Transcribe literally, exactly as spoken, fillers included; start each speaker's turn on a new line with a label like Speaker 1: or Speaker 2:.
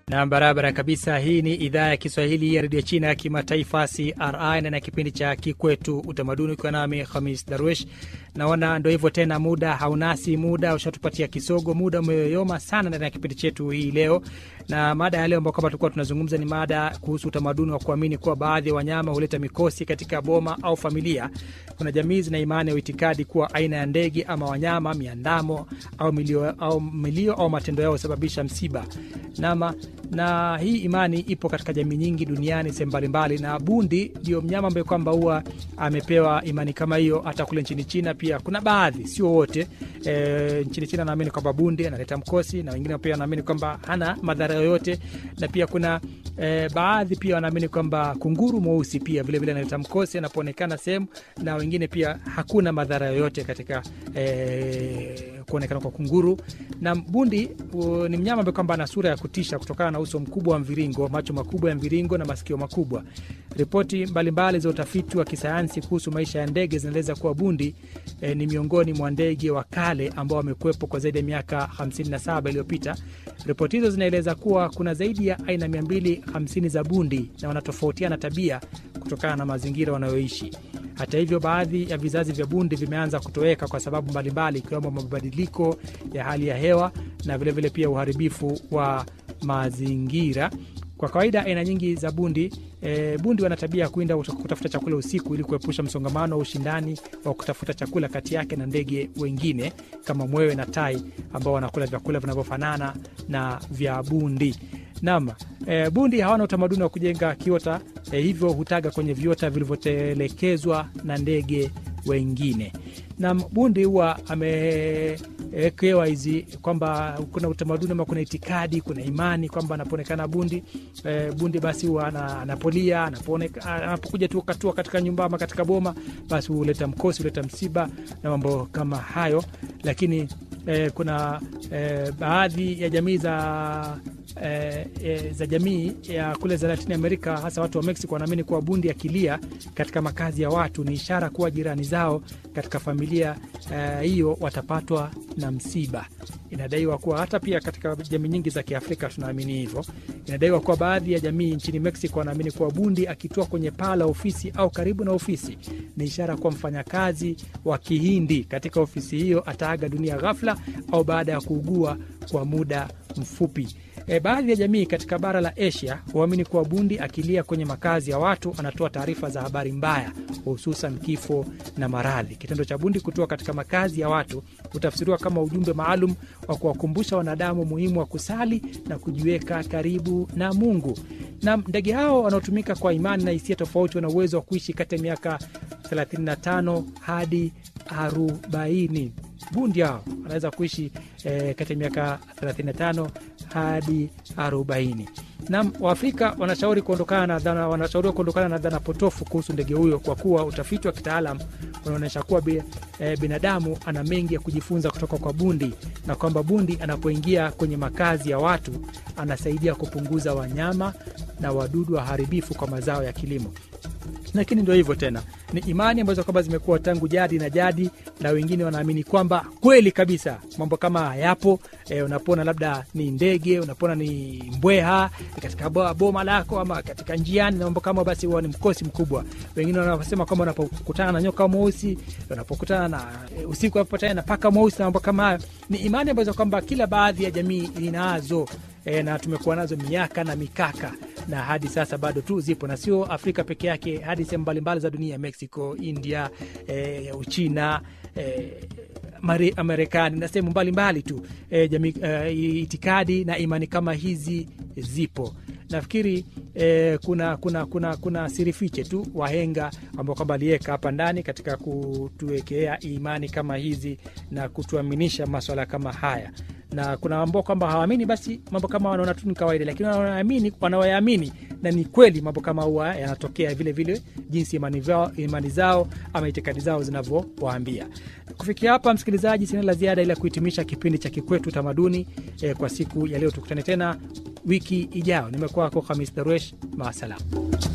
Speaker 1: Na barabara kabisa, hii ni idhaa ya Kiswahili ya Radio China Kimataifa C R I na kipindi cha Kikwetu Utamaduni kwa nami Khamis Darwish. Naona ndio hivyo tena, muda haunasi, muda ushatupatia kisogo, muda umeyoyoma sana ndani ya kipindi chetu hii leo. Na mada ya leo ambayo kama tulikuwa tunazungumza ni mada kuhusu utamaduni wa kuamini kuwa baadhi ya wanyama huleta mikosi katika boma au familia. Kuna jamii zina imani au itikadi kuwa aina ya ndege ama wanyama, miandamo au milio au milio au matendo yao husababisha msiba. Nama na hii imani ipo katika jamii nyingi duniani sehemu mbalimbali, na bundi ndio mnyama ambaye kwamba huwa amepewa imani kama hiyo. Hata kule nchini China pia kuna baadhi, sio wote. E, nchini China naamini kwamba bundi analeta mkosi, na wengine pia wanaamini kwamba hana madhara yoyote. Na pia kuna e, baadhi pia wanaamini kwamba kunguru mweusi pia vile vile analeta mkosi anapoonekana sehemu, na wengine pia hakuna madhara yoyote katika e, kuonekana kwa kunguru. Na bundi u, ni mnyama ambaye kwamba ana sura ya kutisha kutokana na uso mkubwa wa mviringo, macho makubwa ya mviringo na masikio makubwa. Ripoti mbalimbali za utafiti wa kisayansi kuhusu maisha ya ndege zinaeleza kuwa bundi e, ni miongoni mwa ndege wa kale ambao wamekuwepo kwa zaidi ya miaka hamsini na saba iliyopita. Ripoti hizo zinaeleza kuwa kuna zaidi ya aina mia mbili hamsini za bundi na wanatofautiana tabia kutokana na mazingira wanayoishi. Hata hivyo, baadhi ya vizazi vya bundi vimeanza kutoweka kwa sababu mbalimbali, ikiwemo mabadiliko ya hali ya hewa na vile vile pia uharibifu wa mazingira. Kwa kawaida aina nyingi za bundi e, bundi wana tabia ya kuinda kutafuta chakula usiku ili kuepusha msongamano au ushindani wa kutafuta chakula kati yake na ndege wengine kama mwewe na tai ambao wanakula vyakula vinavyofanana na vya bundi. Naam, e, bundi hawana utamaduni wa kujenga kiota, e, hivyo hutaga kwenye viota vilivyotelekezwa na ndege wengine. Na bundi huwa amewekewa hizi kwamba kuna utamaduni ama kuna itikadi, kuna imani kwamba anapoonekana bundi e, bundi basi huwa anapolia, anapokuja tu katua katika nyumba ama katika boma, basi huleta mkosi, huleta msiba na mambo kama hayo. Lakini e, kuna e, baadhi ya jamii za E, e, za jamii ya kule za Latin America, hasa watu wa Mexico, wanaamini kuwa bundi akilia katika makazi ya watu ni ishara kuwa jirani zao katika familia hiyo e, watapatwa na msiba. Inadaiwa kuwa hata pia katika jamii nyingi za Kiafrika tunaamini hivyo. Inadaiwa kuwa baadhi ya jamii nchini Mexico wanaamini kuwa bundi akitua kwenye paa la ofisi au karibu na ofisi ni ishara kuwa mfanyakazi wa Kihindi katika ofisi hiyo ataaga dunia ghafla au baada ya kuugua kwa muda mfupi. E, baadhi ya jamii katika bara la Asia huamini kuwa bundi akilia kwenye makazi ya watu anatoa taarifa za habari mbaya, hususan kifo na maradhi. Kitendo cha bundi kutoa katika makazi ya watu hutafsiriwa kama ujumbe maalum wa kuwakumbusha wanadamu muhimu wa kusali na kujiweka karibu na Mungu. Na ndege hao wanaotumika kwa imani na hisia tofauti wana uwezo wa kuishi kati ya miaka thelathini na tano hadi arobaini. Bundi hao wanaweza kuishi e, kati ya miaka thelathini na tano hadi arobaini. Na Waafrika wanashauri kuondokana na dhana wanashauriwa kuondokana na dhana potofu kuhusu ndege huyo, kwa kuwa utafiti wa kitaalamu unaonyesha kuwa bi, e, binadamu ana mengi ya kujifunza kutoka kwa bundi, na kwamba bundi anapoingia kwenye makazi ya watu anasaidia kupunguza wanyama na wadudu waharibifu kwa mazao ya kilimo. Lakini ndio hivyo tena, ni imani ambazo kwamba zimekuwa tangu jadi na jadi, na wengine wanaamini kwamba kweli kabisa mambo kama hayapo. E, unapona labda ni ndege, unapona ni mbweha katika boma lako ama katika njiani na mambo kama, basi huwa ni mkosi mkubwa. Wengine wanasema kwamba unapokutana na nyoka mweusi, unapokutana na e, usiku unapopatana na paka mweusi na mambo kama hayo, ni imani ambazo kwamba kila baadhi ya jamii inazo. E, na tumekuwa nazo miaka na mikaka, na hadi sasa bado tu zipo, na sio Afrika peke yake, hadi sehemu mbalimbali za dunia, Mexico, India, e, Uchina, e, Marekani na sehemu mbalimbali tu. E, jamii, e, itikadi na imani kama hizi zipo. Nafikiri e, kuna kuna kuna kuna sirifiche tu wahenga ambao kwamba aliweka hapa ndani katika kutuwekea imani kama hizi na kutuaminisha masuala kama haya. Na kuna ambao kwamba hawaamini, basi mambo kama wanaona tu ni kawaida, lakini wanaamini, wanaoyaamini na ni kweli mambo kama huwa yanatokea vile vile jinsi imani zao, imani zao ama itikadi zao zinavyowaambia. Kufikia hapa, msikilizaji, sina la ziada ila kuhitimisha kipindi cha Kikwetu Utamaduni e, kwa siku ya leo. Tukutane tena wiki ijayo. Nimekuwa kwa Khamis Darwish, maasalam.